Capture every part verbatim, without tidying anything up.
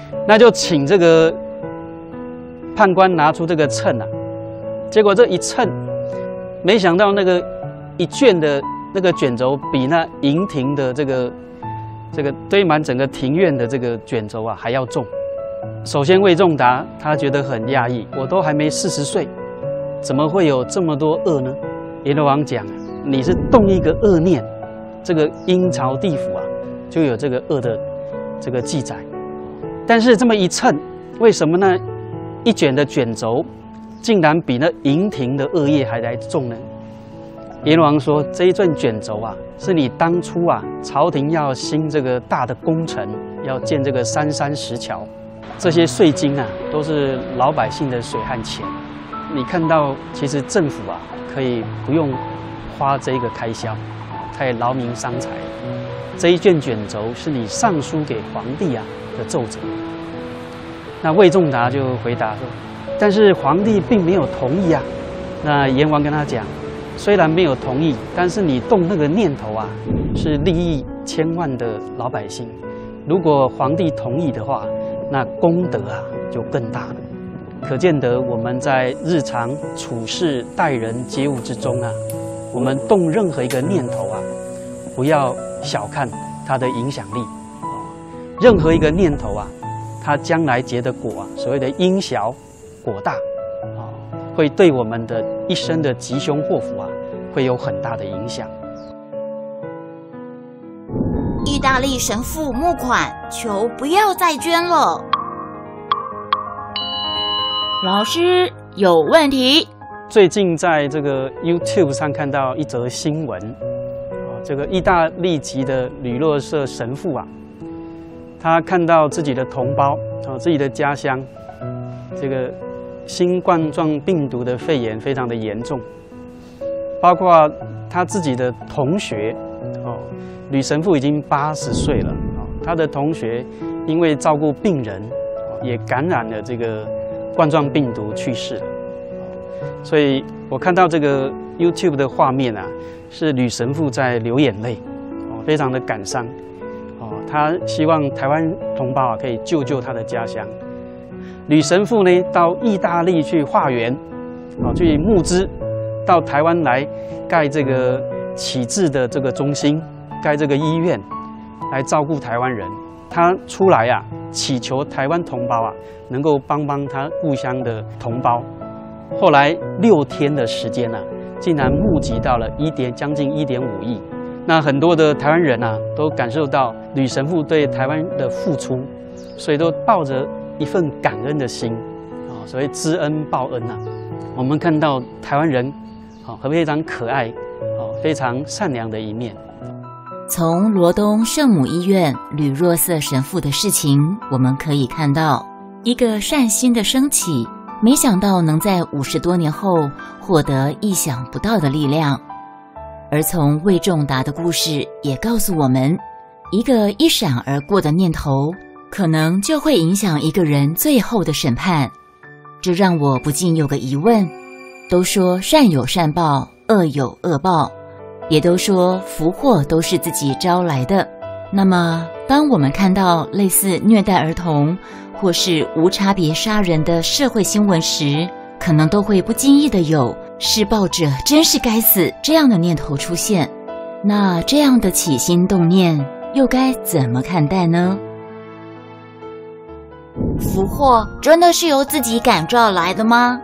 那就请这个判官拿出这个秤啊，结果这一称，没想到那个一卷的那个卷轴比那营庭的这个这个堆满整个庭院的这个卷轴啊还要重。首先魏仲达他觉得很讶异，我都还没四十岁，怎么会有这么多恶呢？阎罗王讲，你是动一个恶念，这个阴曹地府啊就有这个恶的这个记载。但是这么一称，为什么呢？一卷的卷轴竟然比那营庭的恶业还来重呢？阎罗王说，这一卷卷轴啊，是你当初啊朝廷要兴这个大的工程，要建这个三山石桥，这些税金啊都是老百姓的水汗钱。你看到，其实政府啊可以不用花这个开销，它也劳民伤财。这一卷卷轴是你上书给皇帝啊的奏折。那魏仲达就回答说，但是皇帝并没有同意啊。那阎王跟他讲，虽然没有同意，但是你动那个念头啊，是利益千万的老百姓。如果皇帝同意的话，那功德啊就更大了。可见得我们在日常处事、待人接物之中啊，我们动任何一个念头啊，不要小看它的影响力。任何一个念头啊，它将来结的果啊，所谓的因小果大，啊，会对我们的一生的吉凶祸福啊，会有很大的影响。 意大利神父募款，求不要再捐了。老师有问题。 最近在这个 YouTube 上看到一则新闻，啊，这个意大利籍的吕洛舍神父啊，他看到自己的同胞啊，自己的家乡，这个新冠状病毒的肺炎非常的严重，包括他自己的同学，哦，吕神父已经八十岁了，哦，他的同学因为照顾病人，也感染了这个冠状病毒去世了。所以我看到这个 YouTube 的画面啊，是吕神父在流眼泪，哦，非常的感伤。哦，他希望台湾同胞啊可以救救他的家乡。吕神父呢到意大利去化缘，哦，去募资，到台湾来盖这个启智的这个中心，盖这个医院，来照顾台湾人。他出来啊，祈求台湾同胞啊能够帮帮他故乡的同胞。后来六天的时间啊，竟然募集到了一点将近一点五亿。那很多的台湾人啊，都感受到吕神父对台湾的付出，所以都抱着一份感恩的心，啊，所谓知恩报恩啊。我们看到台湾人，啊，非常可爱，啊，非常善良的一面。 从罗东圣母医院吕若瑟神父的事情，我们可以看到一个善心的升起，没想到能在五十多年后获得意想不到的力量。而从魏仲达的故事也告诉我们，一个一闪而过的念头，可能就会影响一个人最后的审判。这让我不禁有个疑问，都说善有善报，恶有恶报，也都说福祸都是自己招来的。那么当我们看到类似虐待儿童或是无差别杀人的社会新闻时，可能都会不经意的有施暴者真是该死这样的念头出现。那这样的起心动念又该怎么看待呢？福祸真的是由自己感召来的吗？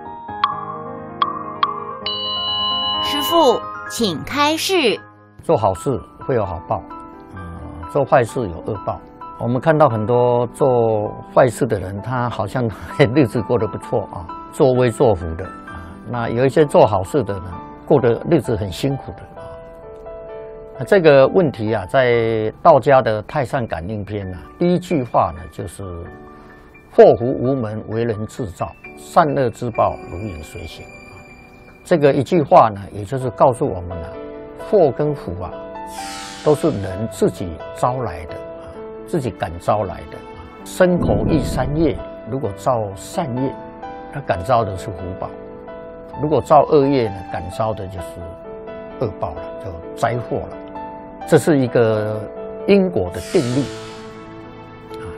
师父请开示。 做好事会有好报，呃、做坏事有恶报。我们看到很多做坏事的人，他好像日子过得不错啊，作威作福的啊。那有一些做好事的人，过得日子很辛苦的啊。那这个问题啊，在道家的《太上感应篇》啊，第一句话呢，就是“祸福无门，为人自造；善恶之报，如影随形”。这个一句话呢，也就是告诉我们啊，祸跟福啊，都是人自己招来的。自己感召来的，身口意三业，如果造善业，他感召的是福报；如果造恶业呢，感召的就是恶报了，就灾祸了。这是一个因果的定律啊，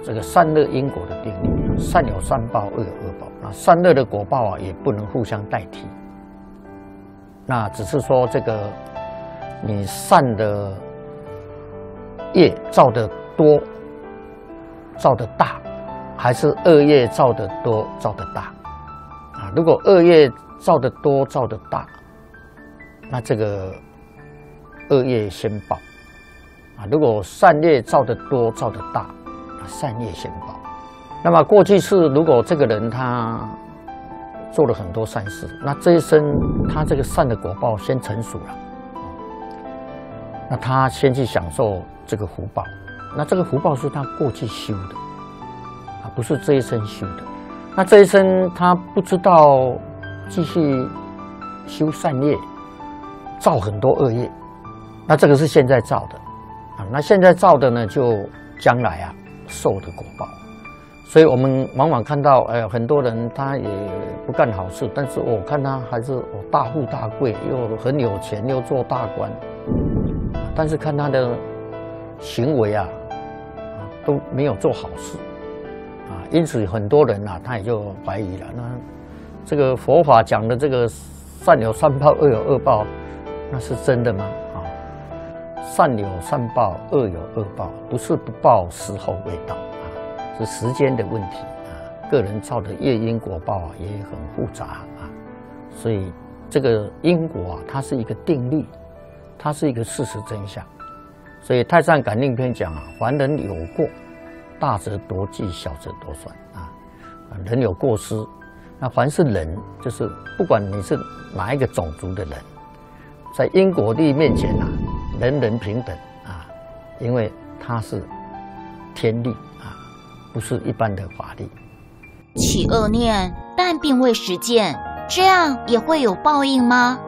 这个善恶因果的定律，善有善报，恶有恶报。那善恶的果报啊，也不能互相代替。那只是说这个你善的业造得多，造得大，还是恶业造得多，造得大？啊，如果恶业造得多，造得大，那这个恶业先报。啊，如果善业造得多，造得大，那善业先报。那么过去是，如果这个人他做了很多善事，那这一生他这个善的果报先成熟了，那他先去享受这个福报。那这个福报是他过去修的，啊，不是这一生修的。那这一生他不知道继续修善业，造很多恶业，那这个是现在造的。啊，那现在造的呢，就将来啊受的果报。所以我们往往看到，哎，很多人他也不干好事，但是我看他还是哦大富大贵，又很有钱，又做大官，但是看他的行为啊，啊都没有做好事，啊，因此很多人啊，他也就怀疑了，那这个佛法讲的这个善有善报，恶有恶报，那是真的吗？善有善报，恶有恶报，不是不报，时候未到啊，是时间的问题啊。个人造的业因果报啊，也很复杂啊。所以这个因果啊，它是一个定律，它是一个事实真相。所以《太上感应篇》讲啊，凡人有过，大则多记，小则多算啊。人有过失，那凡是人，就是不管你是哪一个种族的人，在因果律面前啊。人人平等啊，因为它是天律啊，不是一般的法律。 起恶念，但并未实践，这样也会有报应吗？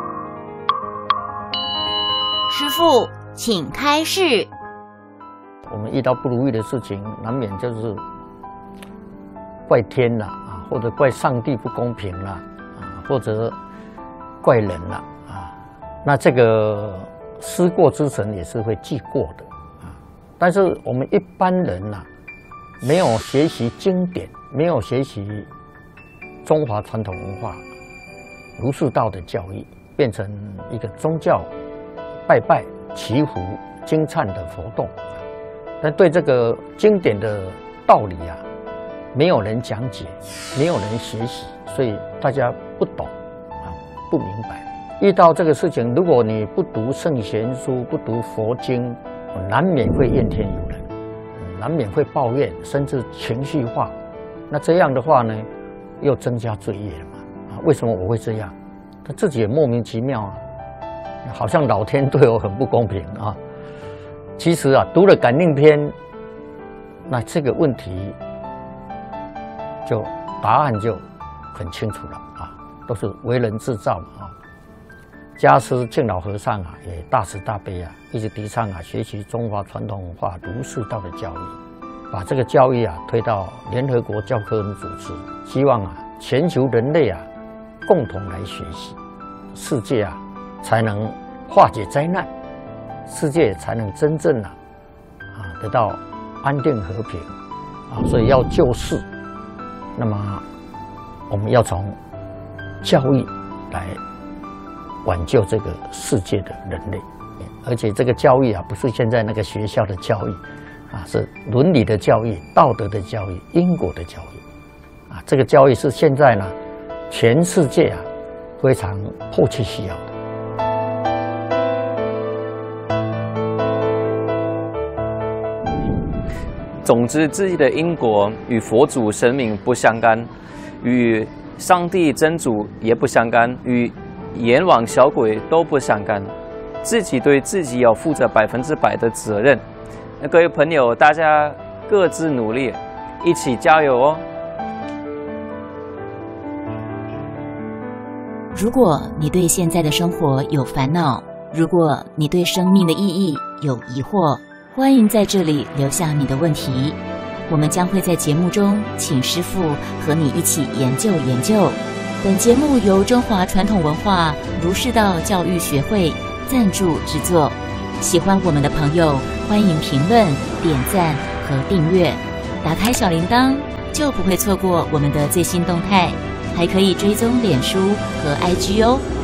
师父，请开示。 我们遇到不如意的事情，难免就是怪天啦啊，或者怪上帝不公平啦啊，或者怪人啦啊，那这个。思过之神也是会记过的啊，但是我们一般人呐、啊，没有学习经典，没有学习中华传统文化、儒释道的教育，变成一个宗教拜拜、祈福、经忏的活动，但对这个经典的道理啊，没有人讲解，没有人学习，所以大家不懂啊，不明白。遇到这个事情，如果你不读圣贤书，不读佛经，难免会怨天尤人，难免会抱怨，甚至情绪化。那这样的话呢，又增加罪业了嘛？啊，为什么我会这样？他自己也莫名其妙啊，好像老天对我很不公平啊。其实啊，读了感应篇，那这个问题就答案就很清楚了啊，都是为人制造嘛啊。家师敬老和尚啊，也大慈大悲啊，一直提倡啊，学习中华传统文化儒释道的教育，把这个教育啊推到联合国教科文组织，希望啊全球人类啊共同来学习，世界啊才能化解灾难，世界才能真正啊啊得到安定和平啊，所以要救世，那么我们要从教育来挽救这个世界的人类，而且这个教育啊，不是现在那个学校的教育，啊，是伦理的教育、道德的教育、因果的教育，啊，这个教育是现在呢，全世界啊非常迫切需要的。 总之，自己的因果与佛祖神明不相干，与上帝真主也不相干，与阎王小鬼都不相干，自己对自己要负责百分之百的责任。那各位朋友，大家各自努力，一起加油哦！ 如果你对现在的生活有烦恼，如果你对生命的意义有疑惑，欢迎在这里留下你的问题，我们将会在节目中请师父和你一起研究研究。本节目由中华传统文化儒释道教育学会赞助制作。喜欢我们的朋友，欢迎评论、点赞和订阅。 打开小铃铛，就不会错过我们的最新动态，还可以追踪脸书和 I G 哦。